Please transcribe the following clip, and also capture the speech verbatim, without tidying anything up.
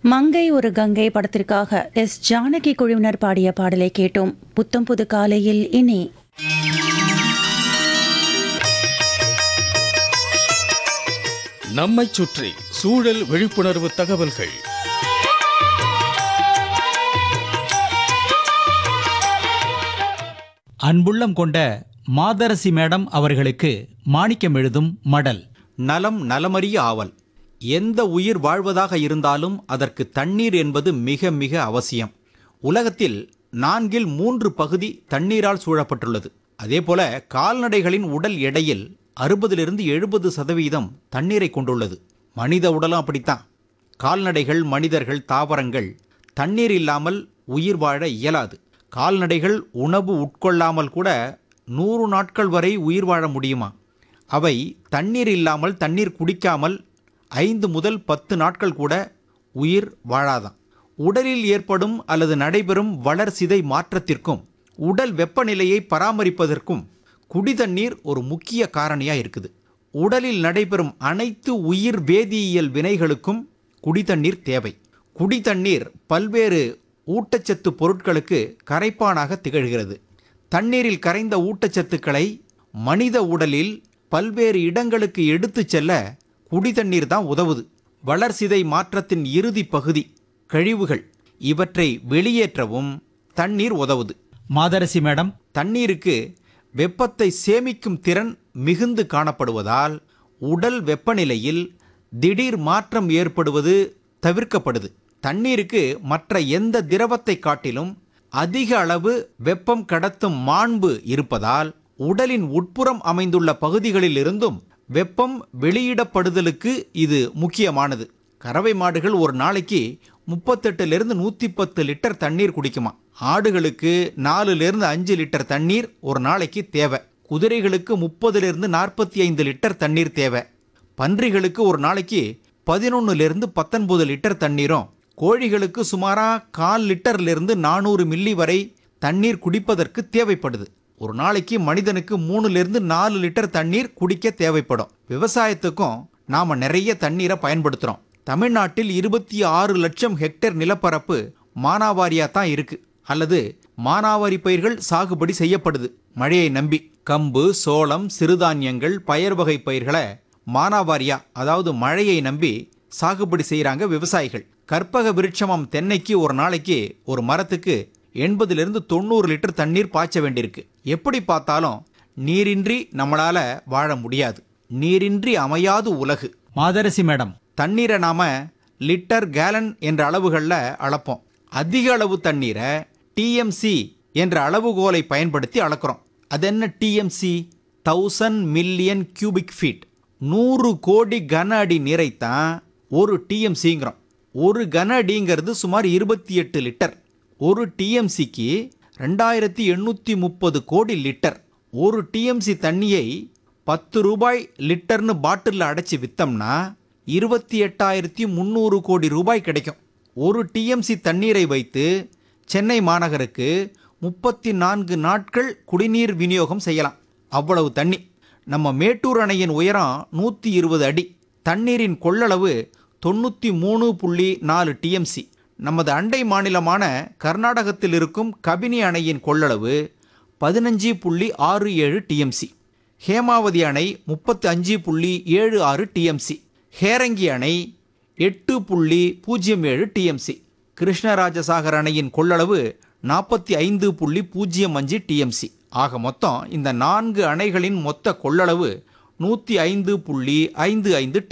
மங்கை ஒரு கங்கை படத்திற்காக எஸ் ஜானகி குழுவினர் பாடிய பாடலை கேட்டோம். புத்தம் புது காலையில் இனி நம்மைச் சுற்றி சூழல் விழிப்புணர்வு தகவல்கள். அன்புள்ளம் கொண்ட மாதரசி மேடம் அவர்களுக்கு மாணிக்கம் எழுதும் மடல். நலம் நலமறிய ஆவல். எந்த உயிர் வாழ்வதாக இருந்தாலும் அதற்கு தண்ணீர் என்பது மிக மிக அவசியம். உலகத்தில் நான்கில் மூன்று பகுதி தண்ணீரால் சூழப்பட்டுள்ளது. அதேபோல கால்நடைகளின் உடல் எடையில் அறுபதிலிருந்து எழுபது சதவீதம் தண்ணீரை கொண்டுள்ளது. மனித உடலும் அப்படித்தான். கால்நடைகள், மனிதர்கள், தாவரங்கள் தண்ணீர் இல்லாமல் உயிர் வாழ இயலாது. கால்நடைகள் உணவு உட்கொள்ளாமல் கூட நூறு நாட்கள் வரை உயிர் வாழ முடியுமா? அவை தண்ணீர் இல்லாமல், தண்ணீர் குடிக்காமல் ஐந்து முதல் பத்து நாட்கள் கூட உயிர் வாழாதான். உடலில் ஏற்படும் அல்லது நடைபெறும் வளர்சிதை மாற்றத்திற்கும் உடல் வெப்பநிலையை பராமரிப்பதற்கும் குடிதண்ணீர் ஒரு முக்கிய காரணியாக இருக்குது. உடலில் நடைபெறும் அனைத்து உயிர் வேதியியல் வினைகளுக்கும் குடிதண்ணீர் தேவை. குடிதண்ணீர் பல்வேறு ஊட்டச்சத்து பொருட்களுக்கு கரைப்பானாக திகழ்கிறது. தண்ணீரில் கரைந்த ஊட்டச்சத்துக்களை மனித உடலில் பல்வேறு இடங்களுக்கு எடுத்து செல்ல குடிதண்ணீர் தான் உதவுது. வளர்சிதை மாற்றத்தின் இறுதி பகுதி கழிவுகள் இவற்றை வெளியேற்றவும் தண்ணீர் உதவுது. மாதரசி மேடம், தண்ணீருக்கு வெப்பத்தை சேமிக்கும் திறன் மிகுந்து காணப்படுவதால் உடல் வெப்பநிலையில் திடீர் மாற்றம் ஏற்படுவது தவிர்க்கப்படுது. தண்ணீருக்கு மற்ற எந்த திரவத்தை காட்டிலும் அதிக அளவு வெப்பம் கடத்தும் மாண்பு இருப்பதால் உடலின் உட்புறம் அமைந்துள்ள பகுதிகளில் இருந்தும் வெப்பம் வெளியிடப்படுதலுக்கு இது முக்கியமானது. கறவை மாடுகள் ஒரு நாளைக்கு முப்பத்தெட்டுலேருந்து நூற்றி பத்து லிட்டர் தண்ணீர் குடிக்குமா. ஆடுகளுக்கு நாலுலேருந்து அஞ்சு லிட்டர் தண்ணீர் ஒரு நாளைக்கு தேவை. குதிரைகளுக்கு முப்பதுலேருந்து நாற்பத்தி ஐந்து லிட்டர் தண்ணீர் தேவை. பன்றிகளுக்கு ஒரு நாளைக்கு பதினொன்னுலேருந்து பத்தொன்பது லிட்டர் தண்ணீரும், கோழிகளுக்கு சுமாராக கால் லிட்டர்லேருந்து நானூறு மில்லி வரை தண்ணீர் குடிப்பதற்கு தேவைப்படுது. ஒரு நாளைக்கு மனிதனுக்கு மூணுலேருந்து நாலு லிட்டர் தண்ணீர் குடிக்க தேவைப்படும். விவசாயத்துக்கும் நாம் நிறைய தண்ணீரை பயன்படுத்துகிறோம். தமிழ்நாட்டில் இருபத்தி ஆறு லட்சம் ஹெக்டேர் நிலப்பரப்பு மானாவாரியாக தான் இருக்குது, அல்லது மானாவாரி பயிர்கள் சாகுபடி செய்யப்படுது. மழையை நம்பி கம்பு, சோளம், சிறுதானியங்கள், பயர் வகை பயிர்களை மானாவாரியா, அதாவது மழையை நம்பி சாகுபடி செய்கிறாங்க விவசாயிகள். கற்பக விருட்சமம் தென்னைக்கு ஒரு நாளைக்கு ஒரு மரத்துக்கு எண்பதுலேருந்து தொண்ணூறு லிட்டர் தண்ணீர் பாய்ச்ச வேண்டியிருக்கு. எப்படி பார்த்தாலும் நீரின்றி நம்மளால வாழ முடியாது. நீரின்றி அமையாது உலகு. மாதரசி மேடம், தண்ணீரை நாம லிட்டர், கேலன் என்ற அளவுகளில் அளப்போம். அதிக அளவு தண்ணீரை டிஎம்சி என்ற அளவுகோலை பயன்படுத்தி அளக்கிறோம். அது என்ன TMC? Thousand million cubic feet. நூறு கோடி கன அடி நீரைத்தான் ஒரு டிஎம்சிங்கிறோம். ஒரு கன அடிங்கிறது சுமார் இருபத்தி எட்டு லிட்டர். ஒரு டிஎம்சிக்கு ரெண்டாயிரத்தி எண்ணூற்றி முப்பது கோடி லிட்டர். ஒரு டிஎம்சி தண்ணியை பத்து ரூபாய் லிட்டர்னு பாட்டிலில் அடைச்சி விற்றோம்னா இருபத்தி எட்டாயிரத்தி முந்நூறு கோடி ரூபாய் கிடைக்கும். ஒரு டிஎம்சி தண்ணீரை வைத்து சென்னை மாநகருக்கு முப்பத்தி நான்கு நாட்கள் குடிநீர் விநியோகம் செய்யலாம். அவ்வளவு தண்ணி. நம்ம மேட்டூர் அணையின் உயரம் நூற்றி இருபது அடி. தண்ணீரின் கொள்ளளவு தொண்ணூற்றி மூணு புள்ளி நாலு டிஎம்சி. நமது அண்டை மாநிலமான கர்நாடகத்தில் இருக்கும் கபினி அணையின் கொள்ளளவு பதினஞ்சு புள்ளி ஆறு ஏழு டிஎம்சி. ஹேமாவதி அணை முப்பத்தி அஞ்சு புள்ளி ஏழு ஆறு டிஎம்சி. ஹேரங்கி அணை எட்டு புள்ளி பூஜ்ஜியம் ஏழு டிஎம்சி. கிருஷ்ணராஜசாகர் அணையின் கொள்ளளவு நாற்பத்தி ஐந்து புள்ளி பூஜ்ஜியம் அஞ்சு டிஎம்சி. ஆக மொத்தம் இந்த நான்கு அணைகளின் மொத்த கொள்ளளவு நூற்றி ஐந்து புள்ளி ஐந்து ஐந்து